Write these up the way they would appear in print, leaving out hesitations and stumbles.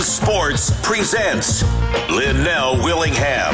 Sports presents Linnell Willingham.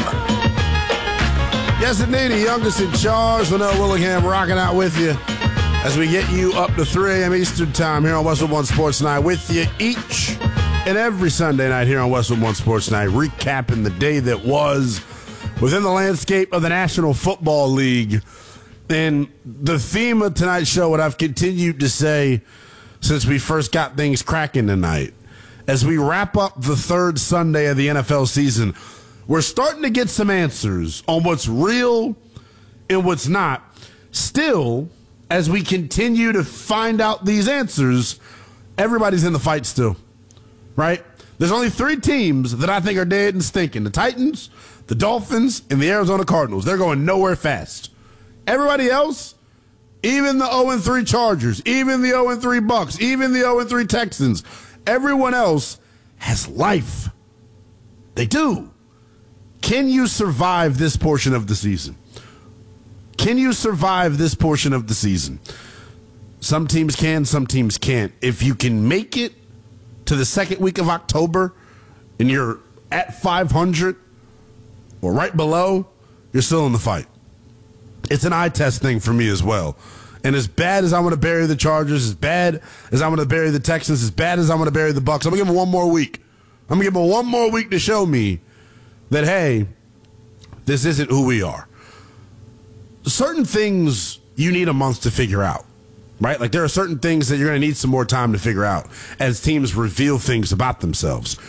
Yes, indeed, the youngest in charge, Linnell Willingham, rocking out with you as we get you up to 3 a.m. Eastern Time here on Westwood One Sports Night, with you each and every Sunday night here on Westwood One Sports Night, recapping the day that was within the landscape of the National Football League. And the theme of tonight's show, what I've continued to say since we first got things cracking tonight, as we wrap up the third Sunday of the NFL season, we're starting to get some answers on what's real and what's not. Still, as we continue to find out these answers, everybody's in the fight still, right? There's only 3 teams that I think are dead and stinking: the Titans, the Dolphins, and the Arizona Cardinals. They're going nowhere fast. Everybody else, even the 0-3 Chargers, even the 0-3 Bucks, even the 0-3 Texans, everyone else has life. They do. Can you survive this portion of the season? Can you survive this portion of the season? Some teams can, some teams can't. If you can make it to the second week of October and you're at 500 or right below, you're still in the fight. It's an eye test thing for me as well. And as bad as I want to bury the Chargers, as bad as I want to bury the Texans, as bad as I want to bury the Bucks, I'm going to give them one more week. I'm going to give them one more week to show me that, hey, this isn't who we are. Certain things you need a month to figure out, right? Like there are certain things that you're going to need some more time to figure out as teams reveal things about themselves.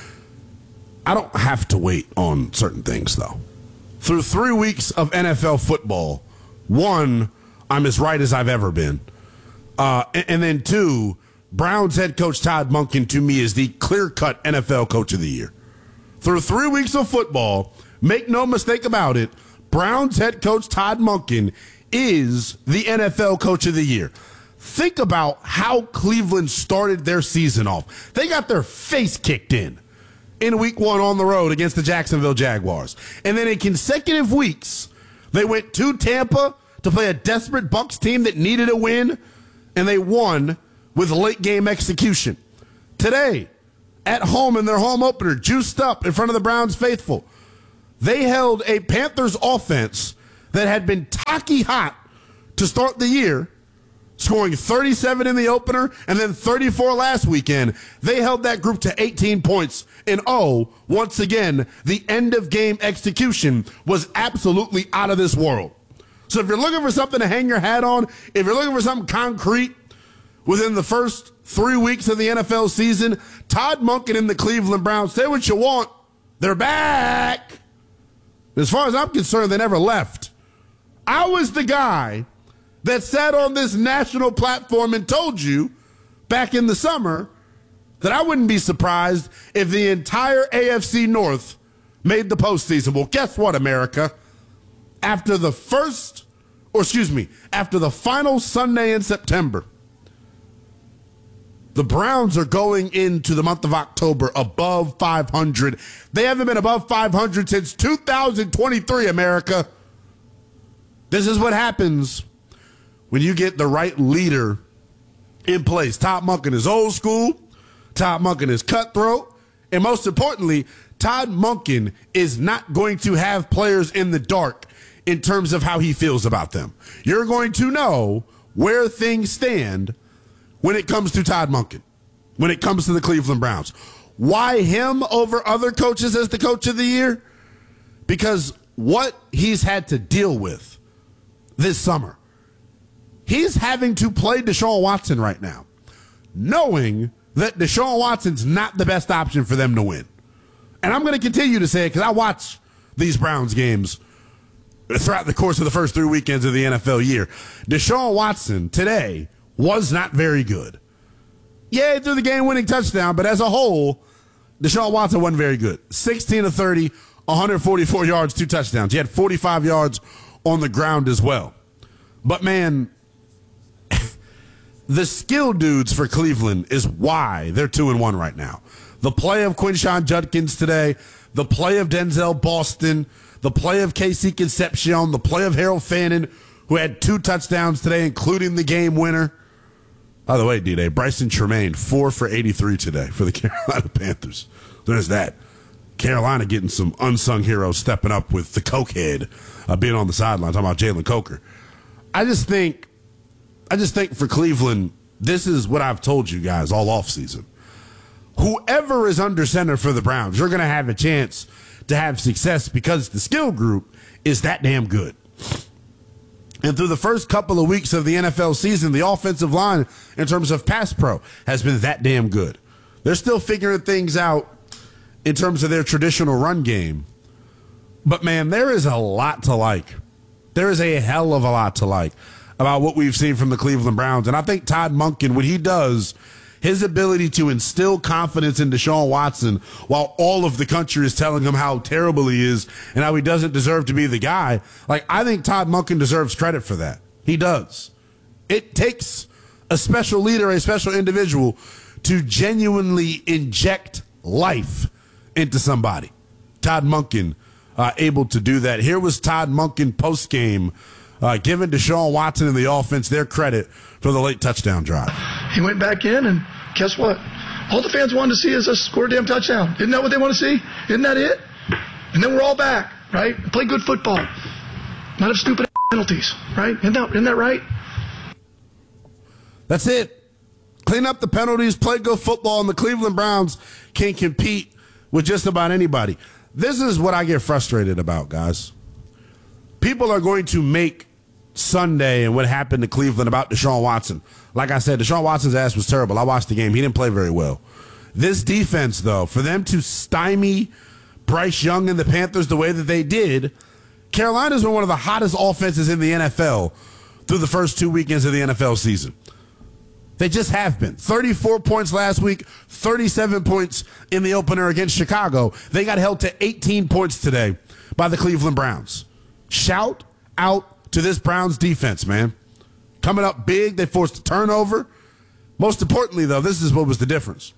I don't have to wait on certain things, though. Through 3 weeks of NFL football, 1, I'm as right as I've ever been. And then 2, Browns head coach Todd Monken, to me, is the clear-cut NFL coach of the year. Through 3 weeks of football, make no mistake about it, Browns head coach Todd Monken is the NFL coach of the year. Think about how Cleveland started their season off. They got their face kicked in week 1 on the road against the Jacksonville Jaguars. And then in consecutive weeks, they went to Tampa to play a desperate Bucs team that needed a win, and they won with late game execution. Today, at home in their home opener, juiced up in front of the Browns faithful, they held a Panthers offense that had been tacky hot to start the year, scoring 37 in the opener and then 34 last weekend. They held that group to 18 points. And once again, the end of game execution was absolutely out of this world. So if you're looking for something to hang your hat on, if you're looking for something concrete within the first 3 weeks of the NFL season, Todd Monken and the Cleveland Browns, say what you want, they're back. As far as I'm concerned, they never left. I was the guy that sat on this national platform and told you back in the summer that I wouldn't be surprised if the entire AFC North made the postseason. Well, guess what, America? After the final Sunday in September, the Browns are going into the month of October above 500. They haven't been above 500 since 2023, America. This is what happens when you get the right leader in place. Todd Monken is old school. Todd Monken is cutthroat. And most importantly, Todd Monken is not going to have players in the dark in terms of how he feels about them. You're going to know where things stand when it comes to Todd Monken, when it comes to the Cleveland Browns. Why him over other coaches as the coach of the year? Because what he's had to deal with this summer. He's having to play Deshaun Watson right now, knowing that Deshaun Watson's not the best option for them to win. And I'm going to continue to say it because I watch these Browns games throughout the course of the first 3 weekends of the NFL year. Deshaun Watson today was not very good. Yeah, he threw the game-winning touchdown, but as a whole, Deshaun Watson wasn't very good. 16 of 30, 144 yards, 2 touchdowns. He had 45 yards on the ground as well. But, man, the skill dudes for Cleveland is why they're 2-1 right now. The play of Quinshon Judkins today, the play of Denzel Boston, the play of Casey Concepcion, the play of Harold Fannin, who had 2 touchdowns today, including the game winner. By the way, D-Day, Bryson Tremaine, 4 for 83 today for the Carolina Panthers. there's that. Carolina getting some unsung heroes stepping up with the cokehead being on the sideline. Talking about Jalen Coker. I just think for Cleveland, this is what I've told you guys all offseason. Whoever is under center for the Browns, you're going to have a chance to have success because the skill group is that damn good. And through the first couple of weeks of the NFL season, the offensive line, in terms of pass pro, has been that damn good. They're still figuring things out in terms of their traditional run game. But, man, there is a lot to like. There is a hell of a lot to like about what we've seen from the Cleveland Browns. And I think Todd Monken, what he does, his ability to instill confidence in Deshaun Watson while all of the country is telling him how terrible he is and how he doesn't deserve to be the guy. Like, I think Todd Monken deserves credit for that. He does. It takes a special leader, a special individual to genuinely inject life into somebody. Todd Monken able to do that. Here was Todd Monken post-game giving Deshaun Watson and the offense their credit for the late touchdown drive. He went back in, and guess what? All the fans wanted to see is us score a damn touchdown. Isn't that what they want to see? Isn't that it? And then we're all back, right? Play good football. Not have stupid penalties, right? Isn't that right? That's it. Clean up the penalties, play good football, and the Cleveland Browns can compete with just about anybody. This is what I get frustrated about, guys. People are going to make Sunday and what happened to Cleveland about Deshaun Watson. Like I said, Deshaun Watson's ass was terrible. I watched the game. He didn't play very well. This defense, though, for them to stymie Bryce Young and the Panthers the way that they did, Carolina's been one of the hottest offenses in the NFL through the first 2 weekends of the NFL season. They just have been. 34 points last week, 37 points in the opener against Chicago. They got held to 18 points today by the Cleveland Browns. Shout out to this Browns defense, man. Coming up big, they forced a turnover. Most importantly, though, this is what was the difference.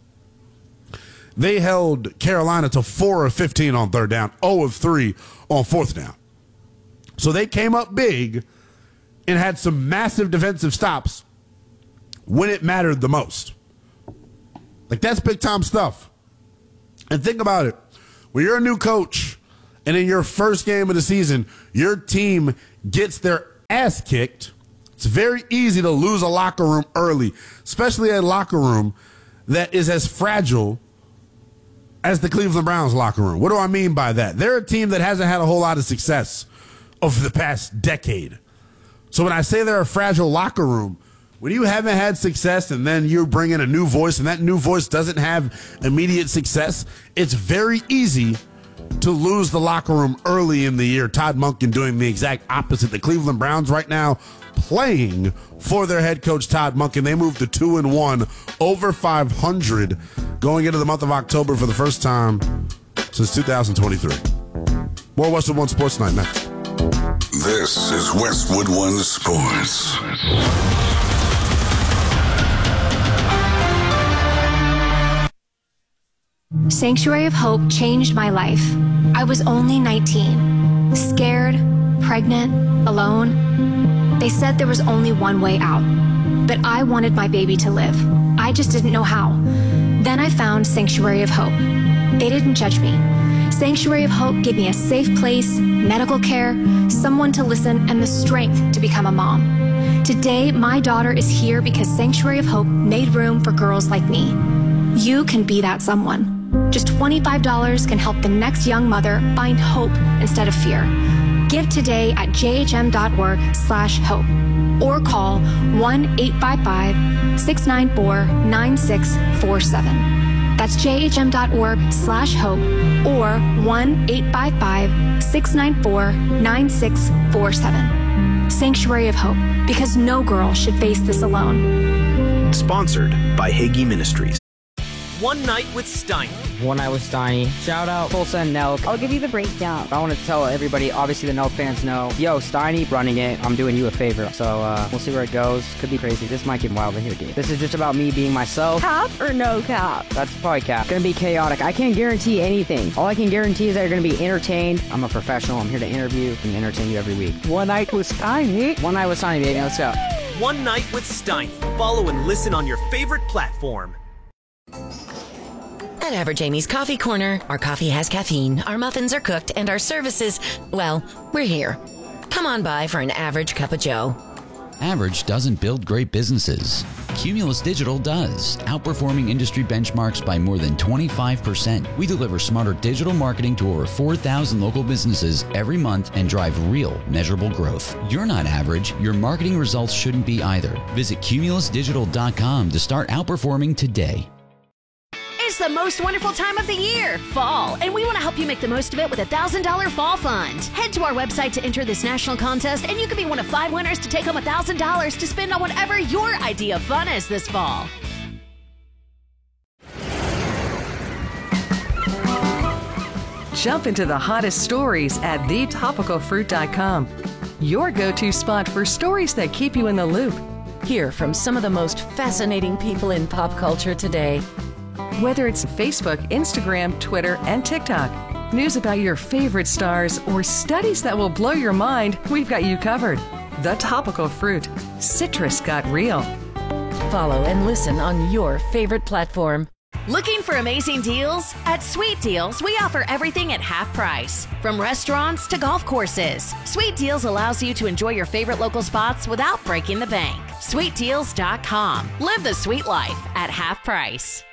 They held Carolina to 4 of 15 on third down, 0 of 3 on fourth down. So they came up big and had some massive defensive stops when it mattered the most. Like, that's big-time stuff. And think about it. When you're a new coach and in your first game of the season, your team gets their ass kicked, it's very easy to lose a locker room early, especially a locker room that is as fragile as the Cleveland Browns locker room. What do I mean by that? They're a team that hasn't had a whole lot of success over the past decade. So when I say they're a fragile locker room, when you haven't had success and then you bring in a new voice and that new voice doesn't have immediate success, it's very easy to lose the locker room early in the year. Todd Monken doing the exact opposite. The Cleveland Browns right now playing for their head coach, Todd Monken. They moved to 2-1, over 500 going into the month of October for the first time since 2023. More Westwood One Sports Night next. This is Westwood One Sports. Sanctuary of Hope changed my life. I was only 19, scared, pregnant, alone. They said there was only one way out, but I wanted my baby to live. I just didn't know how. Then I found Sanctuary of Hope. They didn't judge me. Sanctuary of Hope gave me a safe place, medical care, someone to listen, and the strength to become a mom. Today, my daughter is here because Sanctuary of Hope made room for girls like me. You can be that someone. Just $25 can help the next young mother find hope instead of fear. Give today at jhm.org/hope or call 1-855-694-9647. That's jhm.org/hope or 1-855-694-9647. Sanctuary of Hope, because no girl should face this alone. Sponsored by Hagee Ministries. One Night with Steiny. One Night with Steiny. Shout out Tulsa and Nelk. I'll give you the breakdown. I want to tell everybody, obviously the Nelk fans know, yo, Steiny running it, I'm doing you a favor. So we'll see where it goes. Could be crazy. This might get wild in here, dude. This is just about me being myself. Cap or no cap? That's probably cap. Gonna be chaotic. I can't guarantee anything. All I can guarantee is that you're gonna be entertained. I'm a professional. I'm here to interview and entertain you every week. One Night with Steiny. One Night with Steiny, baby. Let's go. One Night with Steiny. Follow and listen on your favorite platform. At Average Amy's Coffee Corner, our coffee has caffeine, our muffins are cooked, and our services, well, we're here. Come on by for an average cup of joe. Average doesn't build great businesses. Cumulus Digital does, outperforming industry benchmarks by more than 25%. We deliver smarter digital marketing to over 4,000 local businesses every month and drive real, measurable growth. You're not average. Your marketing results shouldn't be either. Visit cumulusdigital.com to start outperforming today. It's the most wonderful time of the year, fall, and we want to help you make the most of it with a $1,000 fall fund. Head to our website to enter this national contest, and you could be one of 5 winners to take home $1,000 to spend on whatever your idea of fun is this fall. Jump into the hottest stories at thetopicalfruit.com. Your go-to spot for stories that keep you in the loop. Hear from some of the most fascinating people in pop culture today. Whether it's Facebook, Instagram, Twitter, and TikTok, news about your favorite stars, or studies that will blow your mind, we've got you covered. The Topical Fruit. Citrus got real. Follow and listen on your favorite platform. Looking for amazing deals? At Sweet Deals, we offer everything at half price. From restaurants to golf courses, Sweet Deals allows you to enjoy your favorite local spots without breaking the bank. SweetDeals.com. Live the sweet life at half price.